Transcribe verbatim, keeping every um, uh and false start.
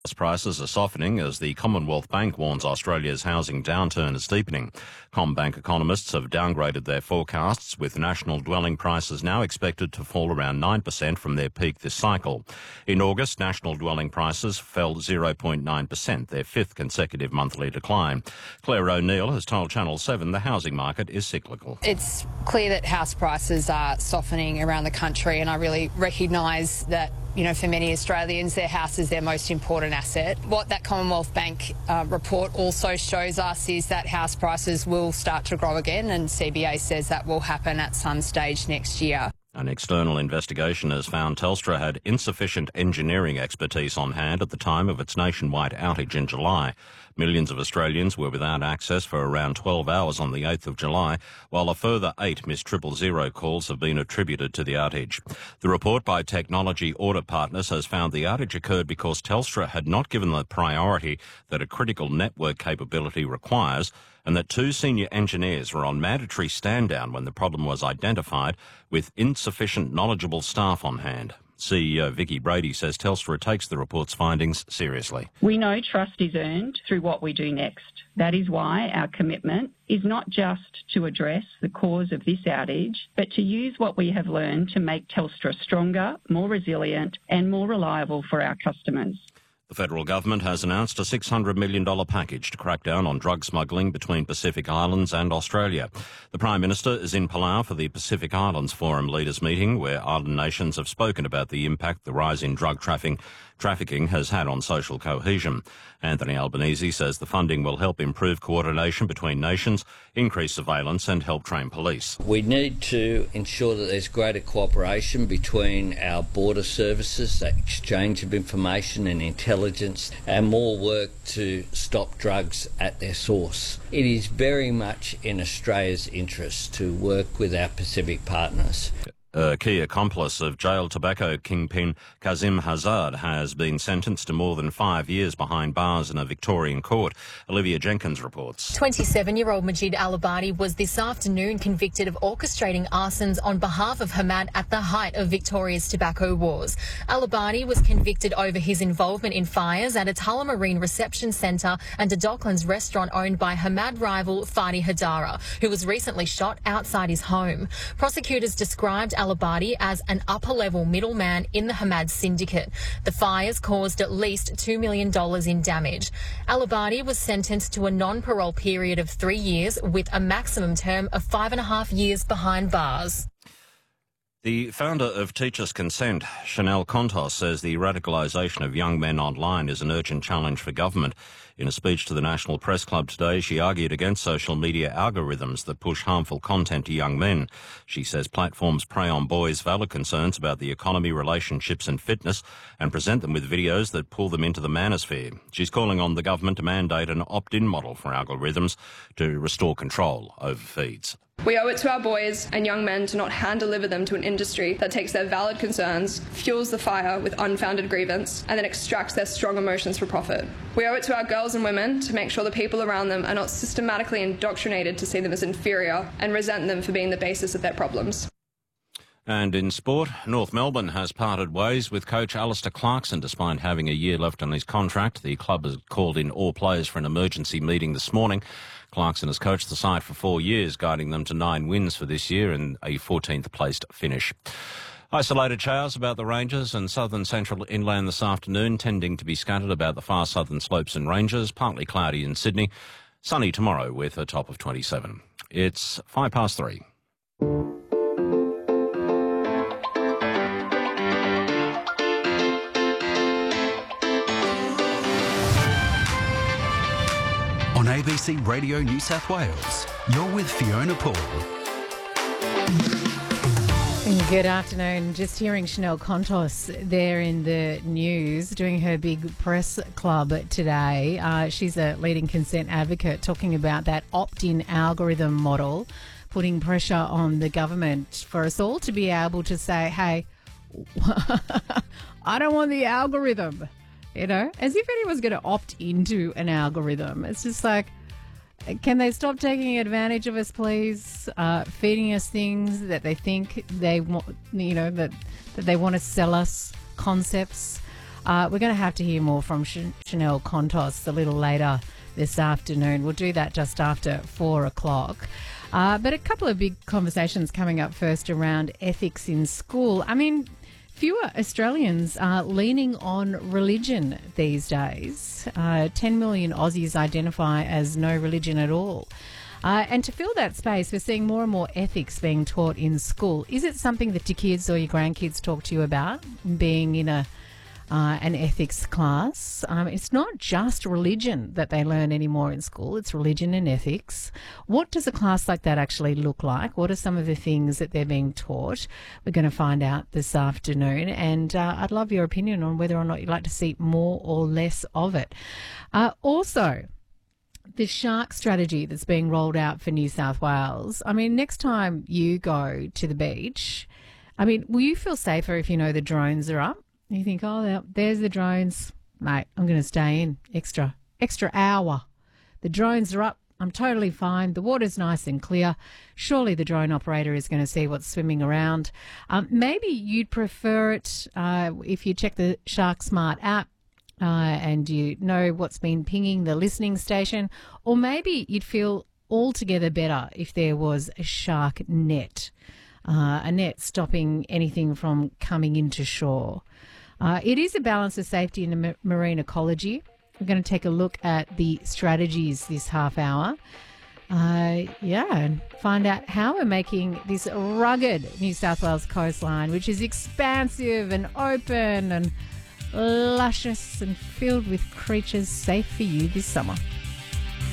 prices are softening as the Commonwealth Bank warns Australia's housing downturn is deepening. CommBank economists have downgraded their forecasts, with national dwelling prices now expected to fall around nine percent from their peak this cycle. In August, national dwelling prices fell zero point nine percent, their fifth consecutive monthly decline. Claire O'Neill has told Channel seven the housing market is cyclical. It's clear that house prices are softening around the country, and I really recognise that, you know, for many Australians, their house is their most important asset. What that Commonwealth Bank uh, report also shows us is that house prices will start to grow again, and C B A says that will happen at some stage next year. An external investigation has found Telstra had insufficient engineering expertise on hand at the time of its nationwide outage in July. Millions of Australians were without access for around twelve hours on the eighth of July, while a further eight missed triple zero calls have been attributed to the outage. The report by Technology Audit Partners has found the outage occurred because Telstra had not given the priority that a critical network capability requires, and that two senior engineers were on mandatory stand-down when the problem was identified, with insufficient knowledgeable staff on hand. C E O Vicky Brady says Telstra takes the report's findings seriously. We know trust is earned through what we do next. That is why our commitment is not just to address the cause of this outage, but to use what we have learned to make Telstra stronger, more resilient and more reliable for our customers. The federal government has announced a six hundred million dollars package to crack down on drug smuggling between Pacific Islands and Australia. The Prime Minister is in Palau for the Pacific Islands Forum Leaders meeting, where island nations have spoken about the impact the rise in drug trafficking trafficking has had on social cohesion. Anthony Albanese says the funding will help improve coordination between nations, increase surveillance and help train police. We need to ensure that there's greater cooperation between our border services, that exchange of information and intelligence, and more work to stop drugs at their source. It is very much in Australia's interest to work with our Pacific partners. A key accomplice of jailed tobacco kingpin Kazim Hazard has been sentenced to more than five years behind bars in a Victorian court. Olivia Jenkins reports. twenty-seven-year-old Majid Alabadi was this afternoon convicted of orchestrating arsons on behalf of Hamad at the height of Victoria's tobacco wars. Alabadi was convicted over his involvement in fires at a Tullamarine reception centre and a Docklands restaurant owned by Hamad rival Fadi Hadara, who was recently shot outside his home. Prosecutors described Alabadi as an upper-level middleman in the Hamad syndicate. The fires caused at least two million dollars in damage. Alabadi was sentenced to a non-parole period of three years with a maximum term of five and a half years behind bars. The founder of Teachers Consent, Chanel Contos, says the radicalisation of young men online is an urgent challenge for government. In a speech to the National Press Club today, she argued against social media algorithms that push harmful content to young men. She says platforms prey on boys' valid concerns about the economy, relationships and fitness and present them with videos that pull them into the manosphere. She's calling on the government to mandate an opt-in model for algorithms to restore control over feeds. We owe it to our boys and young men to not hand-deliver them to an industry that takes their valid concerns, fuels the fire with unfounded grievance, and then extracts their strong emotions for profit. We owe it to our girls and women to make sure the people around them are not systematically indoctrinated to see them as inferior and resent them for being the basis of their problems. And in sport, North Melbourne has parted ways with coach Alistair Clarkson despite having a year left on his contract. The club has called in all players for an emergency meeting this morning. Clarkson has coached the side for four years, guiding them to nine wins for this year and a fourteenth placed finish. Isolated showers about the Ranges and southern central inland this afternoon, tending to be scattered about the far southern slopes and ranges, partly cloudy in Sydney. Sunny tomorrow with a top of twenty-seven. It's five past three. On A B C Radio New South Wales, you're with Fiona Paul. Good afternoon. Just hearing Chanel Contos there in the news doing her big press club today. Uh, she's a leading consent advocate talking about that opt-in algorithm model, putting pressure on the government for us all to be able to say, hey, I don't want the algorithm. You know, as if anyone's going to opt into an algorithm. It's just like, can they stop taking advantage of us, please? Uh, feeding us things that they think they want, you know, that, that they want to sell us, concepts. Uh, we're going to have to hear more from Ch- Chanel Contos a little later this afternoon. We'll do that just after four o'clock. Uh, but a couple of big conversations coming up first around ethics in school. I mean, fewer Australians are leaning on religion these days. Uh, ten million Aussies identify as no religion at all. Uh, and to fill that space, we're seeing more and more ethics being taught in school. Is it something that your kids or your grandkids talk to you about, being in a uh, an ethics class? Um, it's not just religion that they learn anymore in school. It's religion and ethics. What does a class like that actually look like? What are some of the things that they're being taught? We're going to find out this afternoon. And uh, I'd love your opinion on whether or not you'd like to see more or less of it. Uh, also, the shark strategy that's being rolled out for New South Wales. I mean, next time you go to the beach, I mean, will you feel safer if you know the drones are up? You think, oh, there's the drones. Mate, I'm going to stay in extra, extra hour. The drones are up. I'm totally fine. The water's nice and clear. Surely the drone operator is going to see what's swimming around. Um, maybe you'd prefer it uh, if you check the Shark Smart app uh, and you know what's been pinging the listening station. Or maybe you'd feel altogether better if there was a shark net, uh, a net stopping anything from coming into shore. Uh, it is a balance of safety and ma- marine ecology. We're going to take a look at the strategies this half hour. Uh, yeah, and find out how we're making this rugged New South Wales coastline, which is expansive and open and luscious and filled with creatures, safe for you this summer.